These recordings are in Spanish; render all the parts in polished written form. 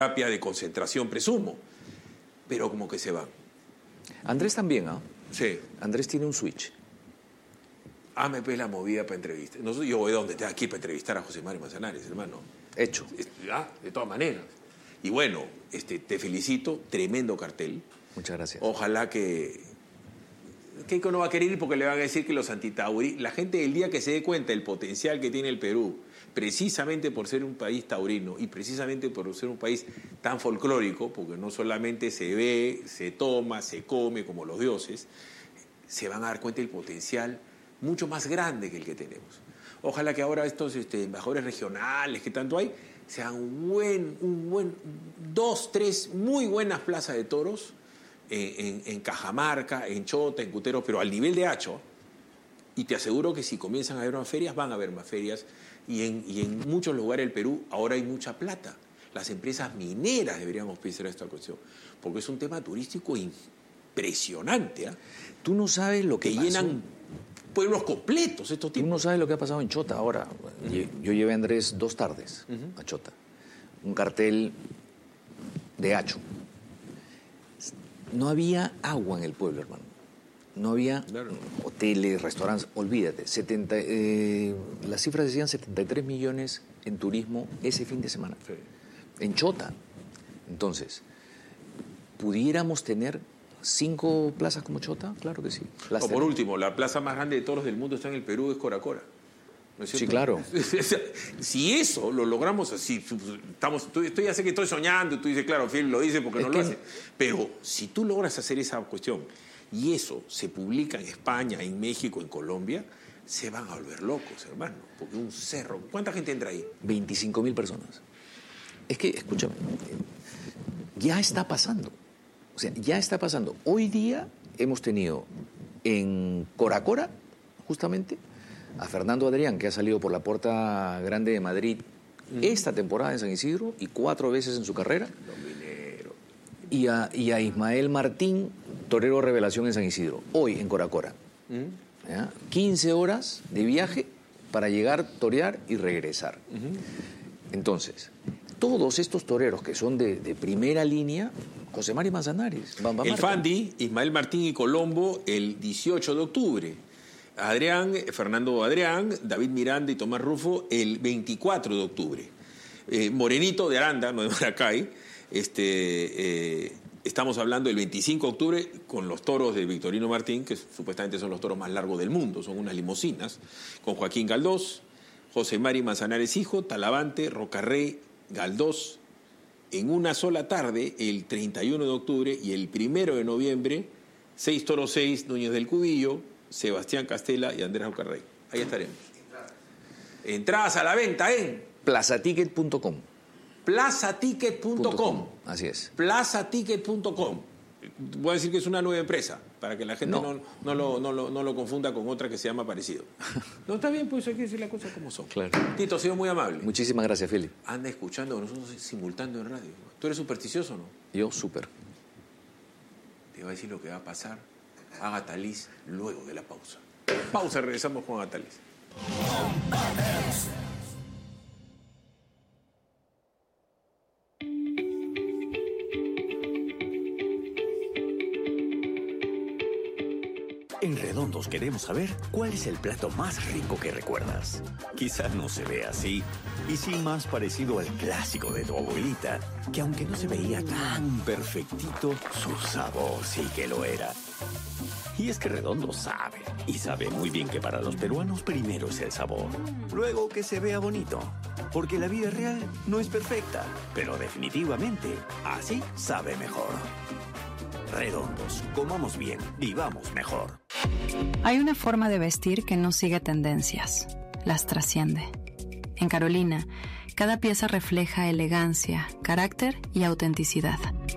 terapia de concentración, presumo. Pero como que se van. Andrés también, ¿ah? Sí. Andrés tiene un switch. Hazme pues la movida para entrevistar. No, yo voy donde esté aquí para entrevistar a José Mario Manzanares, hermano. Hecho. De todas maneras. Y bueno, te felicito, tremendo cartel. Muchas gracias. Ojalá que Keiko no va a querer ir porque le van a decir que los antitauristas... La gente, el día que se dé cuenta del potencial que tiene el Perú, precisamente por ser un país taurino y precisamente por ser un país tan folclórico, porque no solamente se ve, se toma, se come como los dioses, se van a dar cuenta del potencial mucho más grande que el que tenemos. Ojalá que ahora estos embajadores regionales que tanto hay, sean un buen 2, 3 muy buenas plazas de toros en Cajamarca, en Chota, en Cutero, pero al nivel de Hacho. Y te aseguro que si comienzan a haber más ferias, van a haber más ferias. Y en muchos lugares del Perú ahora hay mucha plata. Las empresas mineras deberían auspiciar esta cuestión, porque es un tema turístico impresionante. ¿Eh? Tú no sabes lo que llenan pueblos completos estos tipos. Tú no sabes lo que ha pasado en Chota ahora. Yo llevé a Andrés 2 tardes a Chota. Un cartel de Hacho. No había agua en el pueblo, hermano. No había hoteles, restaurantes, olvídate. Las cifras decían 73 millones en turismo ese fin de semana. Sí. En Chota. Entonces, ¿pudiéramos tener 5 plazas como Chota? Claro que sí. Por último, la plaza más grande de toros del mundo está en el Perú, es Cora Cora. ¿No es cierto? Sí, claro. Si eso lo logramos así, yo ya sé que estoy soñando, y tú dices, claro, Fiel lo dice porque no lo hace. Pero si tú logras hacer esa cuestión y eso se publica en España, en México, en Colombia, se van a volver locos, hermano. Porque un cerro, ¿cuánta gente entra ahí? 25.000 personas. Es que, escúchame, ya está pasando. O sea, ya está pasando. Hoy día hemos tenido en Cora Cora, justamente, a Fernando Adrián, que ha salido por la Puerta Grande de Madrid esta temporada en San Isidro y 4 veces en su carrera. Y a Ismael Martín, torero revelación en San Isidro, hoy en Cora Cora. 15 horas de viaje para llegar, torear y regresar. Entonces, todos estos toreros que son de primera línea, José Mario Manzanares, el Fandi, Ismael Martín y Colombo, el 18 de octubre. Fernando Adrián, David Miranda y Tomás Rufo, el 24 de octubre. Morenito de Aranda, no de Maracay, estamos hablando del 25 de octubre con los toros de Victorino Martín, que supuestamente son los toros más largos del mundo, son unas limusinas, con Joaquín Galdós, José Mario Manzanares hijo, Talavante, Rocarrey, Galdós, en una sola tarde, el 31 de octubre y el 1 de noviembre, 6 toros 6, Núñez del Cubillo, Sebastián Castela y Andrés Ocarrey. Ahí estaremos. Entradas a la venta en plazaticket.com. Plazaticket.com. Así es. Plazaticket.com. Voy a decir que es una nueva empresa, para que la gente no lo confunda con otra que se llama parecido. No, está bien, pues hay que decir las cosas como son. Claro. Tito, ha sido muy amable. Muchísimas gracias, Feli. Anda escuchando a nosotros simultáneo en radio. ¿Tú eres supersticioso o no? Yo, súper. Te va a decir lo que va a pasar a Agatha Liz luego de la pausa. Pausa, regresamos con Agatha Liz. En Redondos queremos saber cuál es el plato más rico que recuerdas. Quizás no se ve así, y sí más parecido al clásico de tu abuelita, que aunque no se veía tan perfectito, su sabor sí que lo era. Y es que Redondo sabe, y sabe muy bien que para los peruanos primero es el sabor, luego que se vea bonito, porque la vida real no es perfecta, pero definitivamente así sabe mejor. Redondos, comamos bien, vivamos mejor. Hay una forma de vestir que no sigue tendencias, las trasciende. En Carolina, cada pieza refleja elegancia, carácter y autenticidad.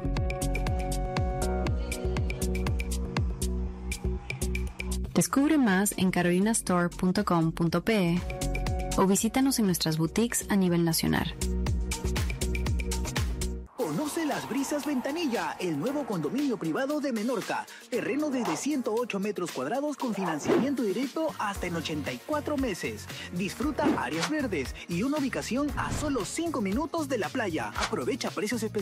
Descubre más en carolinastore.com.pe o visítanos en nuestras boutiques a nivel nacional. Conoce Las Brisas Ventanilla, el nuevo condominio privado de Menorca. Terreno desde 108 metros cuadrados con financiamiento directo hasta en 84 meses. Disfruta áreas verdes y una ubicación a solo 5 minutos de la playa. Aprovecha precios especiales.